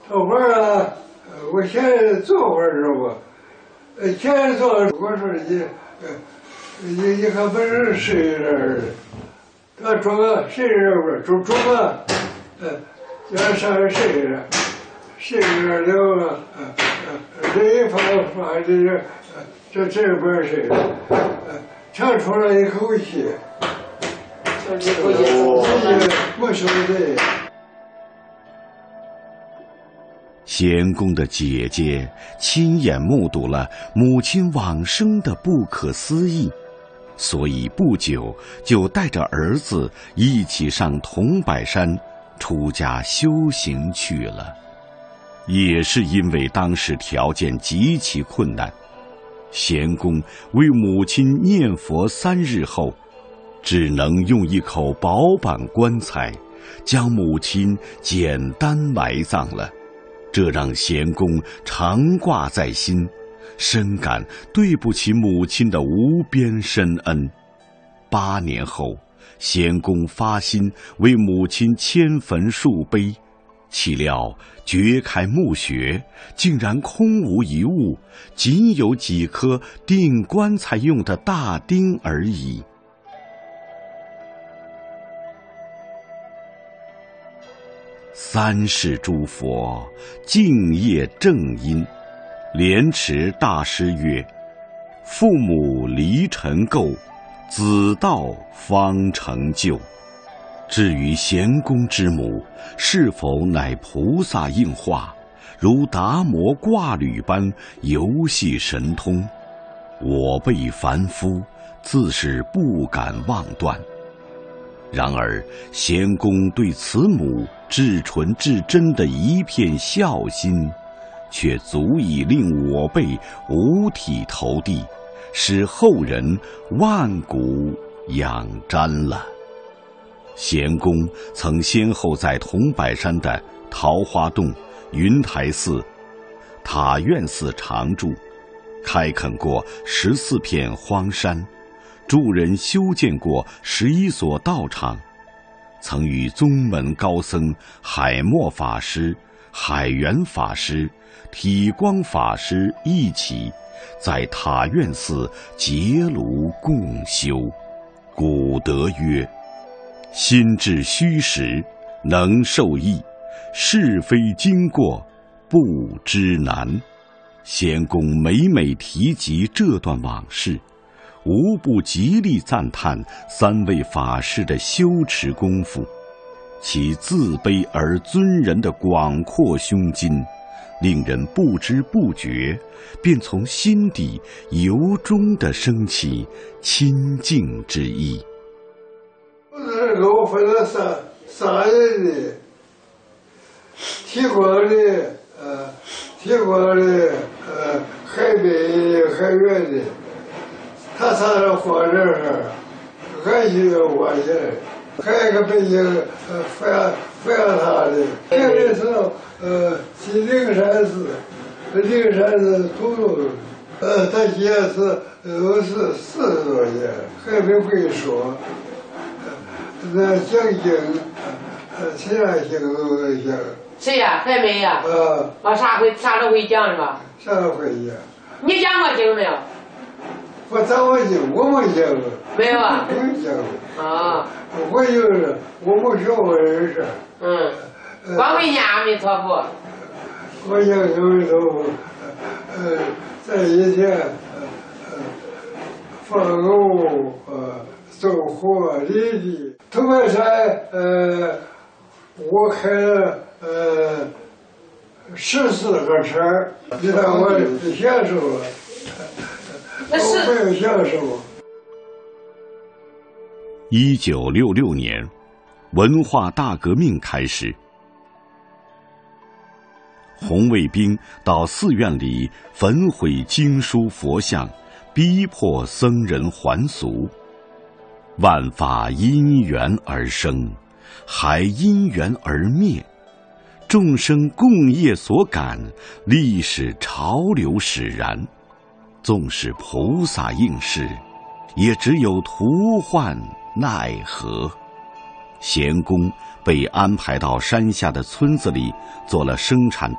做活啊，我现在做活知道不？现在做我说你可不是谁人，他中啊谁人不中啊，要上谁人，谁人了这一方这不是谁人，唱出了一口气，我说的。 贤公的姐姐亲眼目睹了母亲往生的不可思议，所以不久就带着儿子一起上桐柏山出家修行去了。也是因为当时条件极其困难，贤公为母亲念佛3日后，只能用一口薄板棺材将母亲简单埋葬了。这让贤公常挂在心，深感对不起母亲的无边深恩。8年后，贤公发心为母亲迁坟树碑，岂料掘开墓穴，竟然空无一物，仅有几颗钉棺材用的大钉而已。3世诸佛敬业正因，莲池大师曰：父母离尘垢，子道方成就。至于贤公之母是否乃菩萨应化，如达摩挂履般游戏神通，我辈凡夫自是不敢妄断。然而贤公对此母至纯至真的一片孝心，却足以令我辈五体投地，使后人万古仰瞻了。贤公曾先后在桐柏山的桃花洞、云台寺、塔院寺常住，开垦过14片荒山，助人修建过11所道场，曾与宗门高僧海默法师、海源法师、体光法师一起在塔院寺结庐共修。古德曰：心至虚实，能受益；是非经过，不知难。贤公每每提及这段往事，无不极力赞叹3位法师的修持功夫，其自卑而尊人的广阔胸襟，令人不知不觉便从心底由衷地升起亲近之意。 给我分了三人的，提光的，海北海远的，他仨人活这儿，俺就我去了，还有个北京反他的，这个是去灵山寺土路，他现在是40多年，还没会说。那讲经，其他经都能讲。 谁呀？还没呀？啥都会讲是吧？ 啥都会讲。 你讲过经没有？ 我讲过经，我没讲过。 没有啊？ 没讲过。 啊。 我就是我没学过人事。 光会念阿弥陀佛。 我念阿弥陀佛，在以前，放牛走火犁地。桐柏山，我开了14个车，你看我享受了，我没有享受。 1966年，文化大革命开始，红卫兵到寺院里焚毁经书佛像，逼迫僧人还俗。万法因缘而生，还因缘而灭。众生共业所感，历史潮流使然。纵使菩萨应世，也只有徒患奈何。贤公被安排到山下的村子里做了生产